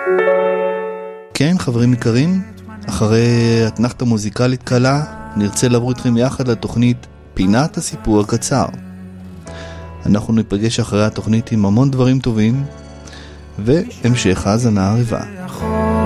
כן, חברים יקרים, אחרי התנחת המוזיקלית קלה, נרצה לעבור איתכם יחד לתוכנית פינת הסיפור הקצר. אנחנו ניפגש אחרי התוכנית עם המון דברים טובים, והמשך האזנה עריבה.